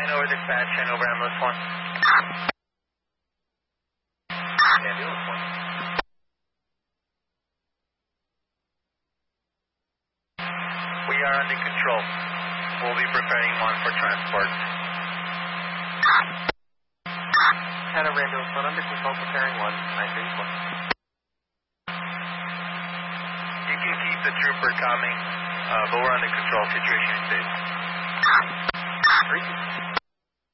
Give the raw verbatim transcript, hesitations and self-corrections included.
ten over dispatch, ten over ambulance one. Ambulance one. We are under control. We'll be preparing one for transport. ten over ambulance one, under control, preparing one, nine three four. You can keep the trooper coming, uh, but we're under control. Situation is safe. Three.